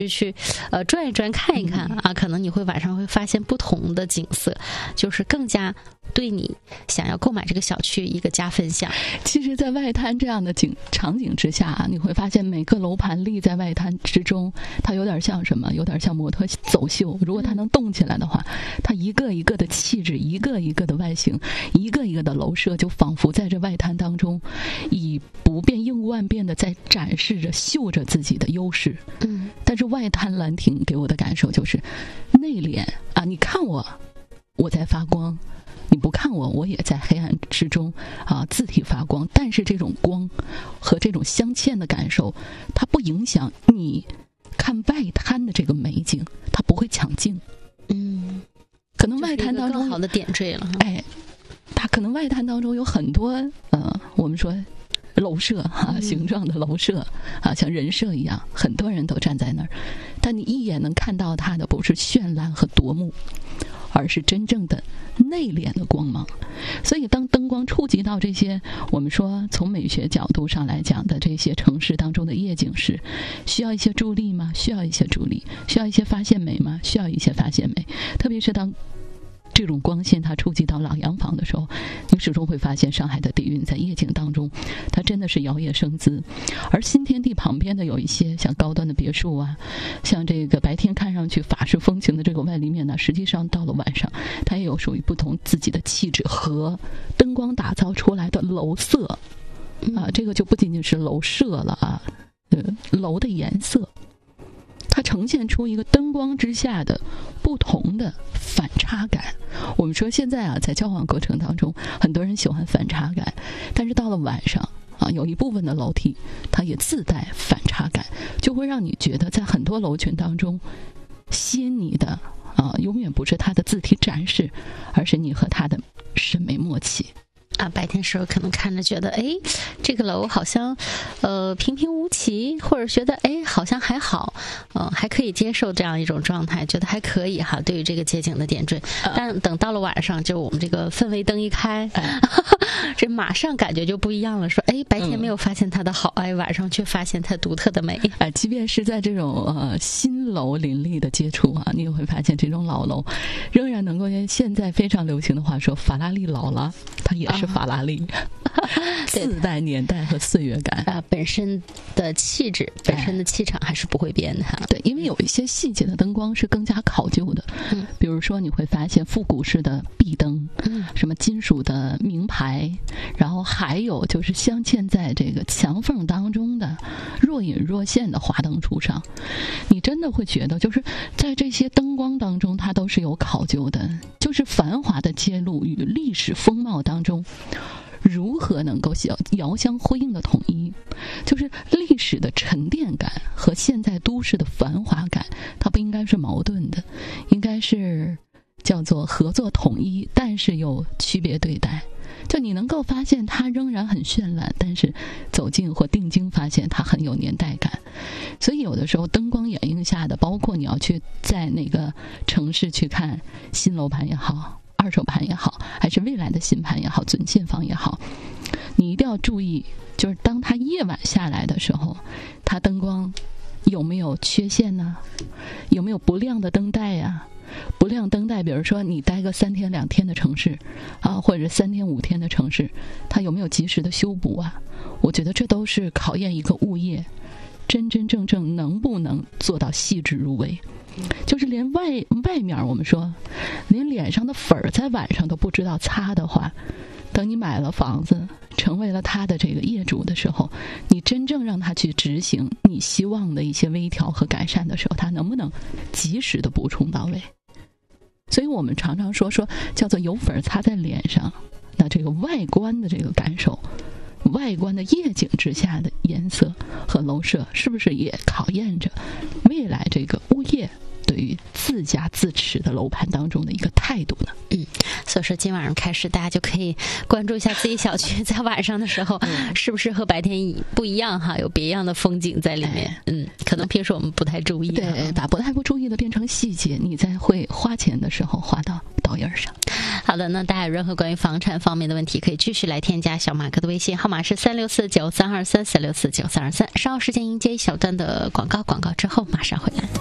去转一转看一看啊，可能你会晚上会发现不同的景色，就是更加对你想要购买这个小区一个加分项。 其实在外滩这样的场景之下啊，你会发现每个楼盘立在外滩之中，它有点像什么？有点像模特走秀。如果它能动起来的话，它一个一个的气质，一个一个的外形，一个一个的楼舍，就仿佛在这外滩当中以不变应万变的在展示着秀着自己的优势。但是外滩兰亭给我的感受就是内敛啊，你看我在发光，你不看我也在黑暗之中啊，自体发光。但是这种光和这种镶嵌的感受，它不影响你看外滩的这个美景，它不会抢镜。可能外滩当中更好的点缀了。 它可能外滩当中有很多我们说楼舍形状的楼舍像人舍一样，很多人都站在那儿，但你一眼能看到它的不是绚烂和夺目，而是真正的内敛的光芒。所以当灯光触及到这些我们说从美学角度上来讲的这些城市当中的夜景时，需要一些助力吗？需要一些助力。需要一些发现美吗？需要一些发现美。特别是当这种光线它触及到老洋房的时候，你始终会发现上海的底蕴在夜景当中它真的是摇曳生姿。而新天地旁边的有一些像高端的别墅啊，像这个白天看上去法式风情的这个外立面呢，实际上到了晚上它也有属于不同自己的气质和灯光打造出来的楼色这个就不仅仅是楼舍了楼的颜色，它呈现出一个灯光之下的不同的反差感。我们说现在在交往过程当中，很多人喜欢反差感，但是到了晚上有一部分的楼梯它也自带反差感，就会让你觉得在很多楼群当中吸引你的永远不是它的字体展示，而是你和它的审美默契。 白天时候可能看着觉得这个楼好像平平无奇，或者觉得好像还好，还可以接受这样一种状态，觉得还可以哈，对于这个街景的点缀。但等到了晚上，就我们这个氛围灯一开这马上感觉就不一样了，说白天没有发现它的好，晚上却发现它独特的美。 即便是在这种新楼林立的接触你也会发现这种老楼仍然能够现在非常流行的话说法拉利老了，它也是法拉利自带年代和岁月感本身的气质本身的气场还是不会变的对，因为有一些细节的灯光是更加考究的比如说你会发现复古式的壁灯什么金属的名牌，然后还有就是镶嵌在这个墙缝当中的若隐若现的华灯初上，你真的会觉得就是在这些灯光当中它都是有考究的，就是繁华的揭露与历史风貌当中如何能够遥相辉映的统一，就是历史的沉淀感和现在都市的繁华感，它不应该是矛盾的，应该是叫做合作统一，但是又区别对待。就你能够发现它仍然很绚烂，但是走近或定睛发现它很有年代感。所以有的时候灯光掩映下的，包括你要去在哪个城市去看新楼盘也好，二手盘也好，还是未来的新盘也好，准现房也好，你一定要注意，就是当它夜晚下来的时候，它灯光有没有缺陷呢？有没有不亮的灯带呀？不亮灯带，比如说你待个3天2天的城市或者3天5天的城市，它有没有及时的修补啊？我觉得这都是考验一个物业真真正正能不能做到细致入微。就是连外面我们说连脸上的粉儿在晚上都不知道擦的话，等你买了房子成为了他的这个业主的时候，你真正让他去执行你希望的一些微调和改善的时候，他能不能及时的补充到位？所以我们常常说叫做有粉擦在脸上，那这个外观的这个感受，外观的夜景之下的颜色和楼舍，是不是也考验着未来这个物业对于自家自持的楼盘当中的一个态度呢？ 所以说今晚上开始，大家就可以关注一下自己小区在晚上的时候是不是和白天不一样哈，有别样的风景在里面。可能平时我们不太注意， 对，把不太注意的变成细节，你在会花钱的时候花到刀刃上。 好的，那大家有任何关于房产方面的问题，可以继续来添加小马哥的微信号码是3649323336493233。稍后时间迎接一小段的广告之后马上回来。